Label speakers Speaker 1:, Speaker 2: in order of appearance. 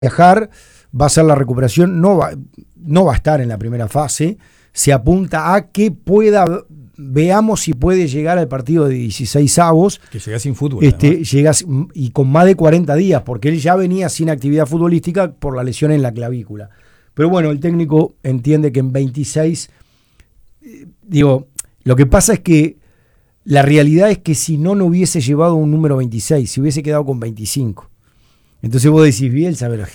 Speaker 1: viajar, va a ser la recuperación, no va a estar en la primera fase, se apunta a que veamos si puede llegar al partido de 16avos.
Speaker 2: Que llega sin fútbol.
Speaker 1: Llega y con más de 40 días, porque él ya venía sin actividad futbolística por la lesión en la clavícula. Pero bueno, el técnico entiende que en 26, lo que pasa es que la realidad es que si no hubiese llevado un número 26, si hubiese quedado con 25. Entonces vos decís, Bielsa,